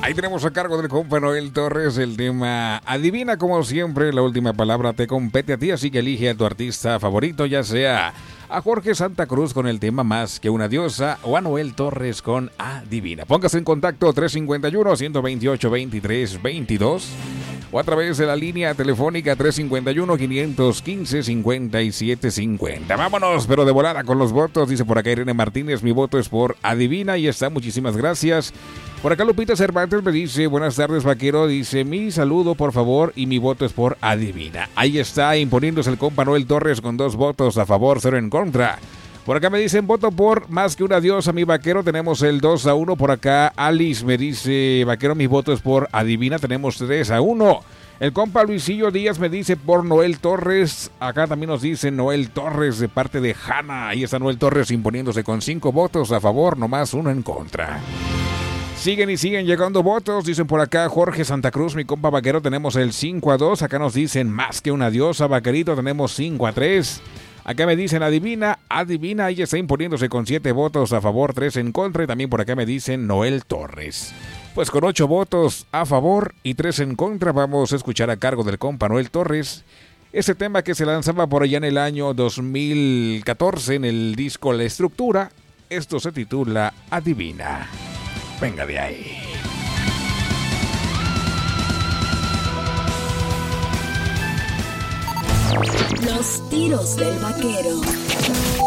Ahí tenemos a cargo del compa Noel Torres el tema Adivina. Como siempre, la última palabra te compete a ti, así que elige a tu artista favorito, ya sea a Jorge Santa Cruz con el tema Más que una diosa o a Noel Torres con Adivina. Póngase en contacto 351-128-23-22 o a través de la línea telefónica 351-515-5750. Vámonos, pero de volada con los votos. Dice por acá Irene Martínez, mi voto es por Adivina. Y está, muchísimas gracias. Por acá Lupita Cervantes me dice, buenas tardes vaquero, dice, mi saludo por favor y mi voto es por Adivina. Ahí está imponiéndose el compa Noel Torres con 2 votos a favor, 0 en contra. Por acá me dicen, voto por Más que una diosa, mi vaquero, tenemos el 2-1. Por acá Alice me dice, vaquero, mi voto es por Adivina, tenemos 3-1. El compa Luisillo Díaz me dice por Noel Torres. Acá también nos dice Noel Torres de parte de Hanna. Ahí está Noel Torres imponiéndose con 5 votos a favor, nomás 1 en contra. Siguen y siguen llegando votos. Dicen por acá Jorge Santa Cruz, mi compa vaquero, tenemos el 5-2. Acá nos dicen Más que una diosa, vaquerito, tenemos 5-3. Acá me dicen Adivina, ella está imponiéndose con 7 votos a favor, 3 en contra. Y también por acá me dicen Noel Torres. Pues con 8 votos a favor y 3 en contra, vamos a escuchar a cargo del compa Noel Torres ese tema que se lanzaba por allá en el año 2014 en el disco La Estructura. Esto se titula Adivina. Venga de ahí. Los tiros del vaquero.